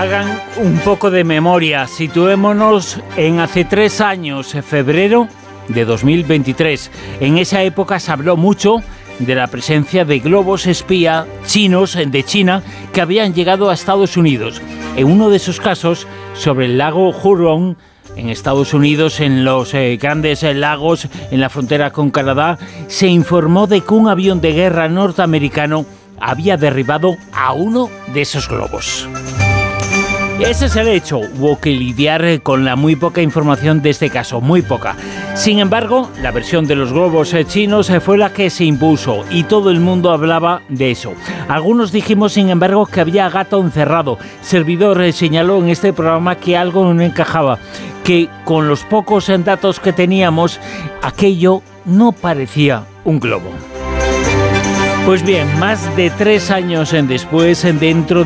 Hagan un poco de memoria, situémonos en hace 3 años, febrero de 2023. En esa época se habló mucho de la presencia de globos espía chinos de China que habían llegado a Estados Unidos. En uno de esos casos, sobre el lago Huron, en Estados Unidos, en los grandes lagos, en la frontera con Canadá, se informó de que un avión de guerra norteamericano había derribado a uno de esos globos. Ese es el hecho. Hubo que lidiar con la muy poca información de este caso, muy poca. Sin embargo, la versión de los globos chinos fue la que se impuso y todo el mundo hablaba de eso. Algunos dijimos, sin embargo, que había gato encerrado. Servidor señaló en este programa que algo no encajaba, que con los pocos datos que teníamos, aquello no parecía un globo. Pues bien, más de 3 años después, dentro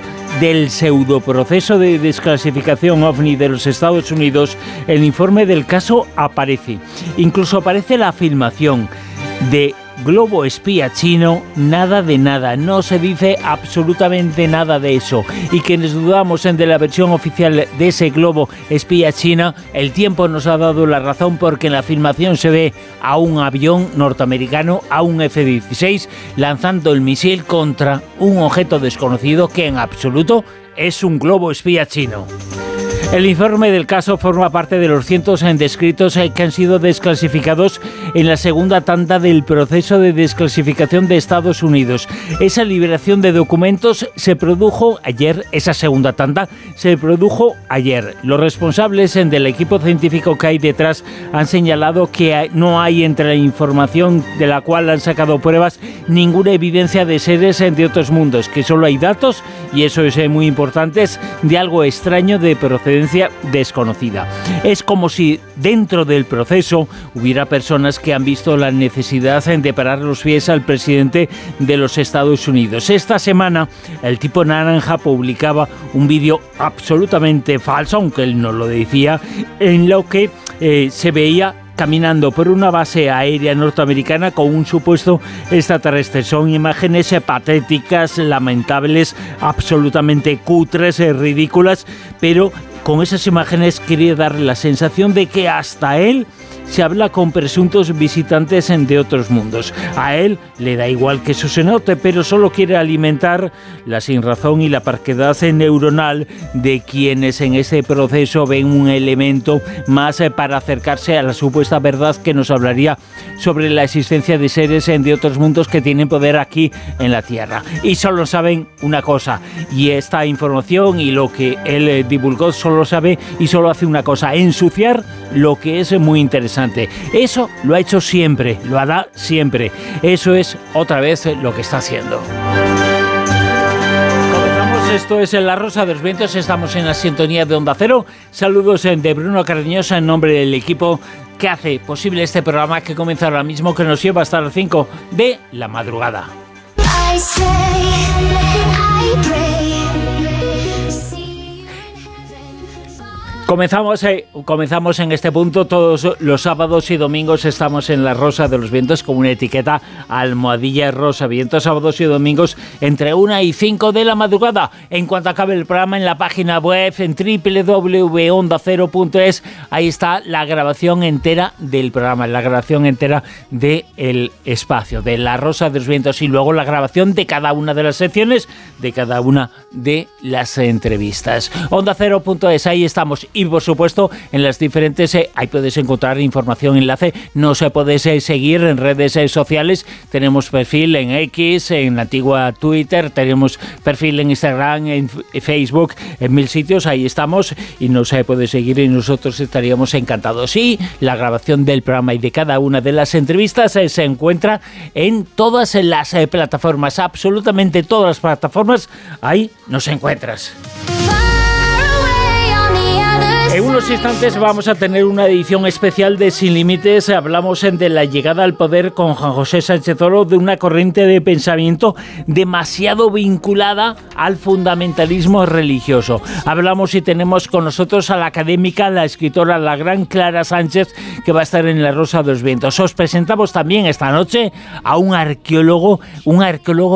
del pseudoproceso de desclasificación OVNI de los Estados Unidos, el informe del caso aparece. Incluso aparece la filmación de globo espía chino, nada de nada, no se dice absolutamente nada de eso. Y quienes dudamos de la versión oficial de ese globo espía china, el tiempo nos ha dado la razón, porque en la filmación se ve a un avión norteamericano, a un F-16, lanzando el misil contra un objeto desconocido que en absoluto es un globo espía chino. El informe del caso forma parte de los cientos de escritos que han sido desclasificados en la segunda tanda del proceso de desclasificación de Estados Unidos. Esa liberación de documentos se produjo ayer, esa segunda tanda se produjo ayer. Los responsables del equipo científico que hay detrás han señalado que no hay entre la información de la cual han sacado pruebas ninguna evidencia de seres de otros mundos, que solo hay datos, y eso es muy importante, de algo extraño de procedencia desconocida. Es como si dentro del proceso hubiera personas que han visto la necesidad de parar los pies al presidente de los Estados Unidos. Esta semana el tipo naranja publicaba un vídeo absolutamente falso, aunque él no lo decía, en lo que se veía caminando por una base aérea norteamericana con un supuesto extraterrestre. Son imágenes patéticas, lamentables, absolutamente cutres, ridículas, pero con esas imágenes quería dar la sensación de que hasta él se habla con presuntos visitantes de otros mundos. A él le da igual que eso se note, pero solo quiere alimentar la sinrazón y la parquedad neuronal de quienes en ese proceso ven un elemento más para acercarse a la supuesta verdad que nos hablaría sobre la existencia de seres de otros mundos que tienen poder aquí en la Tierra. Y solo saben una cosa, y esta información y lo que él divulgó solo sabe y solo hace una cosa: ensuciar lo que es muy interesante. Eso lo ha hecho siempre, lo hará siempre. Eso es otra vez lo que está haciendo. Comenzamos, esto es La Rosa de los Vientos, estamos en la sintonía de Onda Cero. Saludos de Bruno Cardeñosa en nombre del equipo que hace posible este programa, que comienza ahora mismo, que nos lleva hasta las 5 de la madrugada. Comenzamos en este punto. Todos los sábados y domingos estamos en La Rosa de los Vientos con una etiqueta almohadilla rosa vientos, sábados y domingos entre 1 y 5 de la madrugada. En cuanto acabe el programa, en la página web en www.ondacero.es, ahí está la grabación entera del programa, la grabación entera del espacio de La Rosa de los Vientos, y luego la grabación de cada una de las secciones, de cada una de las entrevistas. Ondacero.es, ahí estamos. Y por supuesto en las diferentes, ahí puedes encontrar información, enlace, nos podéis seguir en redes sociales. Tenemos perfil en X, en la antigua Twitter, tenemos perfil en Instagram, en Facebook, en 1000 sitios, ahí estamos y nos podéis seguir y nosotros estaríamos encantados. Y la grabación del programa y de cada una de las entrevistas se encuentra en todas las plataformas, absolutamente todas las plataformas, ahí nos encuentras. En unos instantes vamos a tener una edición especial de Sin Límites. Hablamos de la llegada al poder con Juan José Sánchez Oro, de una corriente de pensamiento demasiado vinculada al fundamentalismo religioso. Hablamos y tenemos con nosotros a la académica, la escritora, la gran Clara Sánchez, que va a estar en La Rosa de los Vientos. Os presentamos también esta noche a un arqueólogo